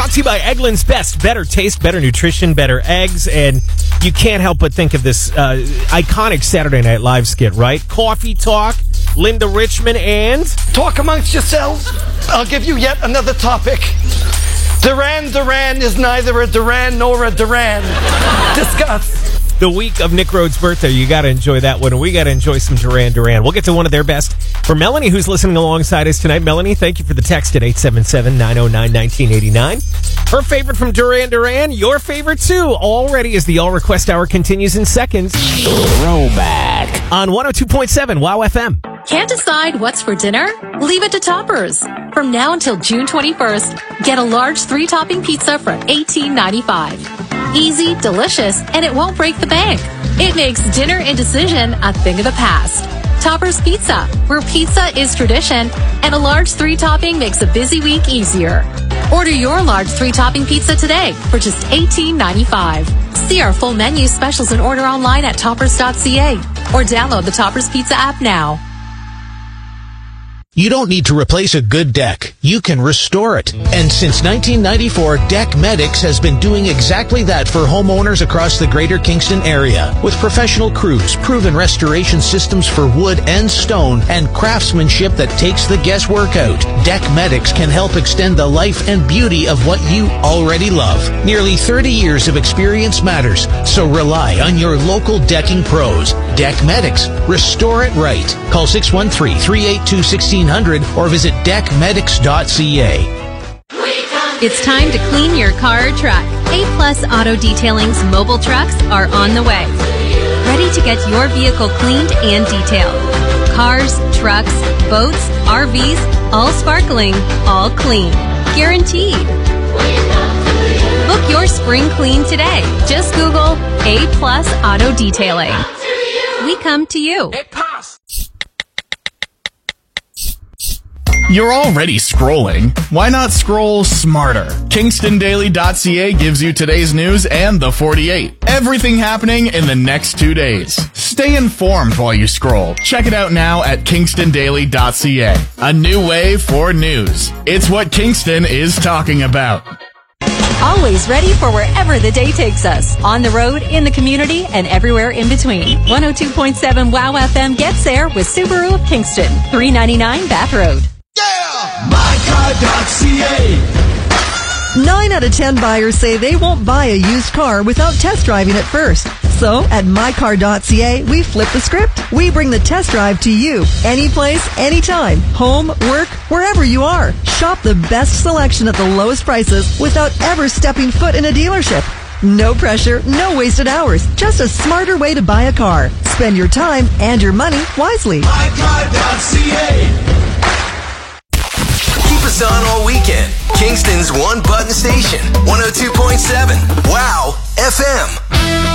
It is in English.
Brought to you by Eggland's Best. Better taste, better nutrition, better eggs. And you can't help but think of this iconic Saturday Night Live skit, right? Coffee Talk, Linda Richman, and... Talk amongst yourselves. I'll give you yet another topic. Duran is neither a Duran nor a Duran. Discuss. The week of Nick Rhodes' birthday. You got to enjoy that one, and we got to enjoy some Duran Duran. We'll get to one of their best. For Melanie, who's listening alongside us tonight, Melanie, thank you for the text at 877-909-1989. Her favorite from Duran Duran, your favorite too, already as the All Request Hour continues in seconds. Throwback. On 102.7 WOW FM. Can't decide what's for dinner? Leave it to Toppers. From now until June 21st, get a large 3-topping pizza for $18.95. Easy, delicious, and it won't break the bank. It makes dinner indecision a thing of the past. Toppers Pizza, where pizza is tradition, and a large 3-topping makes a busy week easier. Order your large 3-topping pizza today for just $18.95. See our full menu, specials, and order online at toppers.ca or download the Toppers Pizza app now. You don't need to replace a good deck. You can restore it. And since 1994, Deck Medics has been doing exactly that for homeowners across the greater Kingston area. With professional crews, proven restoration systems for wood and stone, and craftsmanship that takes the guesswork out, Deck Medics can help extend the life and beauty of what you already love. Nearly 30 years of experience matters, so rely on your local decking pros. Deck Medics. Restore it right. Call 613-382-1600 or visit deckmedics.ca. It's time to clean your car or truck. A-Plus Auto Detailing's mobile trucks are on the way. Ready to get your vehicle cleaned and detailed. Cars, trucks, boats, RVs, all sparkling, all clean. Guaranteed. Book your spring clean today. Just Google A-Plus Auto Detailing. We come to you. You're already scrolling. Why not scroll smarter? KingstonDaily.ca gives you today's news and the 48. Everything happening in the next 2 days. Stay informed while you scroll. Check it out now at KingstonDaily.ca. A new way for news. It's what Kingston is talking about. Always ready for wherever the day takes us. On the road, in the community, and everywhere in between. 102.7 WOW FM gets there with Subaru of Kingston. 399 Bath Road. Yeah! MyCar.ca. 9 out of 10 buyers say they won't buy a used car without test driving it first. So, at MyCar.ca, we flip the script. We bring the test drive to you. Any place, anytime. Home, work, wherever you are. Shop the best selection at the lowest prices without ever stepping foot in a dealership. No pressure, no wasted hours. Just a smarter way to buy a car. Spend your time and your money wisely. MyCar.ca. Keep us on all weekend. Kingston's one button station, 102.7 WOW FM.